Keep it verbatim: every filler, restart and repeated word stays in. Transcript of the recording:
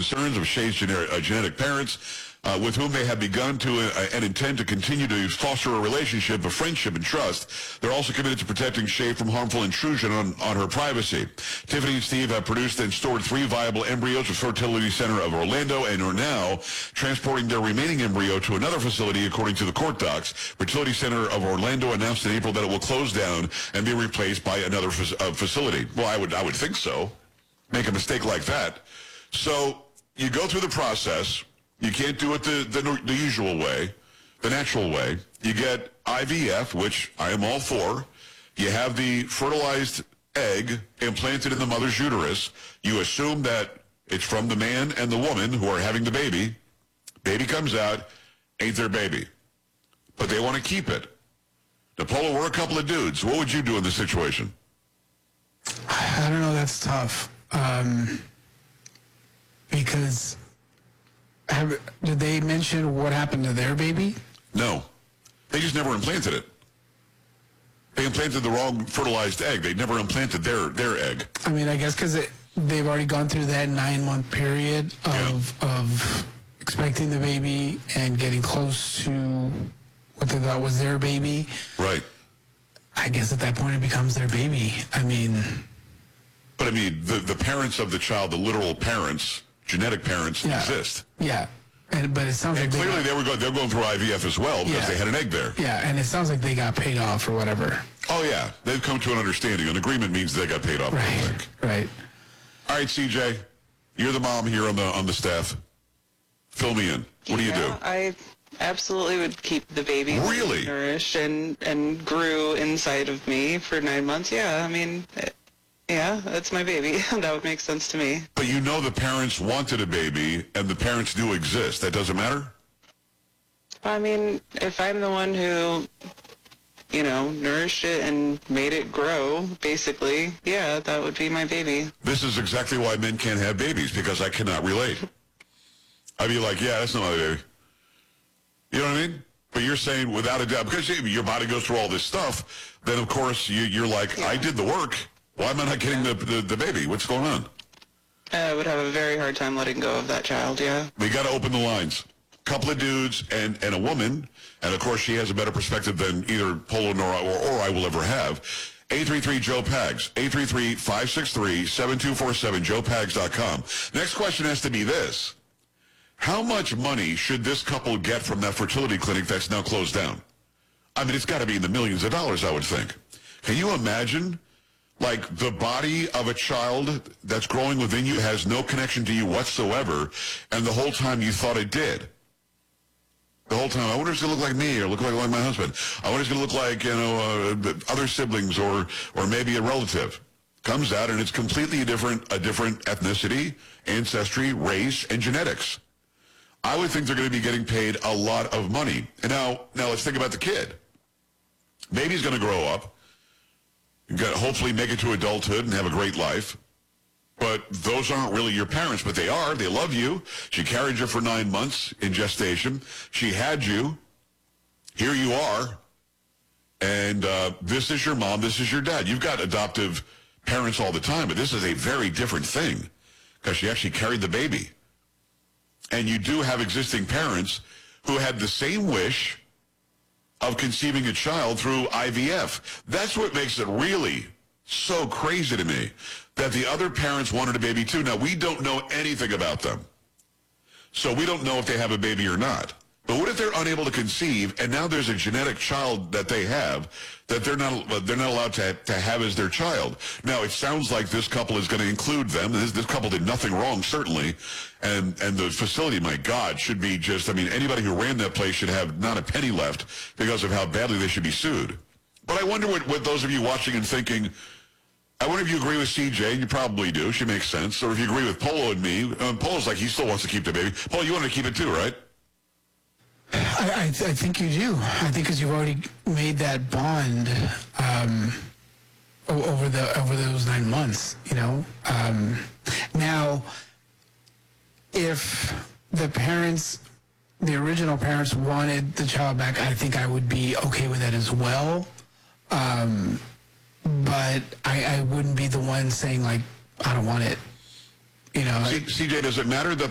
concerns of Shay's gener- uh, genetic parents, uh, with whom they have begun to uh, and intend to continue to foster a relationship of friendship and trust. They're also committed to protecting Shay from harmful intrusion on, on her privacy. Tiffany and Steve have produced and stored three viable embryos with Fertility Center of Orlando and are now transporting their remaining embryo to another facility, according to the court docs. Fertility Center of Orlando announced in April that it will close down and be replaced by another fa- uh, facility. Well, I would I would think so. Make a mistake like that. So you go through the process. You can't do it the, the, the usual way, the natural way. You get I V F, which I am all for. You have the fertilized egg implanted in the mother's uterus. You assume that it's from the man and the woman who are having the baby. Baby comes out, ain't their baby. But they want to keep it. Now, Polo, we're a couple of dudes. What would you do in this situation? I don't know. That's tough. Um, because... Have, did they mention what happened to their baby? No. They just never implanted it. They implanted the wrong fertilized egg. They never implanted their, their egg. I mean, I guess because they've already gone through that nine-month period of yeah. of expecting the baby and getting close to what they thought was their baby. Right. I guess at that point it becomes their baby. I mean... But, I mean, the, the parents of the child, the literal parents... genetic parents yeah. exist. Yeah, and, but it sounds and like clearly they, got, they were going. They're going through I V F as well because yeah. they had an egg there. Yeah, and it sounds like they got paid off or whatever. Oh yeah, they've come to an understanding. An agreement means they got paid off. Right. I think. Right. All right, C J, you're the mom here on the on the staff. Fill me in. What do you yeah, do? I absolutely would keep the baby really nourished and and grew inside of me for nine months. Yeah, I mean. It, Yeah, that's my baby. That would make sense to me. But you know the parents wanted a baby, and the parents do exist. That doesn't matter? I mean, if I'm the one who, you know, nourished it and made it grow, basically, yeah, that would be my baby. This is exactly why men can't have babies, because I cannot relate. I'd be like, yeah, that's not my baby. You know what I mean? But you're saying without a doubt, because your body goes through all this stuff, then of course you, you're like, yeah. I did the work. Why am I not getting the, the, the baby? What's going on? I would have a very hard time letting go of that child, yeah. We got to open the lines. Couple of dudes and, and a woman, and of course she has a better perspective than either Polo nor or, or I will ever have. eight three three Joe Pags, eight three three, five six three, seven two four seven, joe pags dot com. Next question has to be this. How much money should this couple get from that fertility clinic that's now closed down? I mean, it's got to be in the millions of dollars, I would think. Can you imagine... Like, the body of a child that's growing within you has no connection to you whatsoever, and the whole time you thought it did. The whole time, I wonder if it's going to look like me or look like, like my husband. I wonder if it's going to look like, you know, uh, other siblings or or maybe a relative. Comes out, and it's completely different, a different ethnicity, ancestry, race, and genetics. I would think they're going to be getting paid a lot of money. And now, now let's think about the kid. Baby's going to grow up. Got hopefully make it to adulthood and have a great life. But those aren't really your parents, but they are. They love you. She carried you for nine months in gestation. She had you. Here you are. And uh, this is your mom. This is your dad. You've got adoptive parents all the time, but this is a very different thing because she actually carried the baby. And you do have existing parents who had the same wish of conceiving a child through I V F. That's what makes it really so crazy to me, that the other parents wanted a baby too. Now, we don't know anything about them, so we don't know if they have a baby or not. But what if they're unable to conceive, and now there's a genetic child that they have that they're not they're not allowed to, to have as their child? Now, it sounds like this couple is going to include them. This, this couple did nothing wrong, certainly. And and the facility, my God, should be just, I mean, anybody who ran that place should have not a penny left because of how badly they should be sued. But I wonder what, what those of you watching and thinking, I wonder if you agree with C J, and you probably do. She makes sense. Or if you agree with Polo and me. Um, Polo's like, he still wants to keep the baby. Polo, you want to keep it too, right? I, I, I think you do. I think because you've already made that bond um, over the over those nine months. You know. Um, now, if the parents, the original parents, wanted the child back, I think I would be okay with that as well. Um, but I, I wouldn't be the one saying like, I don't want it. You know. C- CJ, does it matter that